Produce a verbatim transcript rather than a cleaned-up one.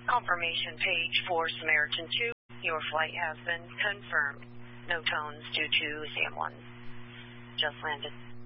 Confirmation page for Samaritan two. Your flight has been confirmed. No tones due to S A M one. Just landed.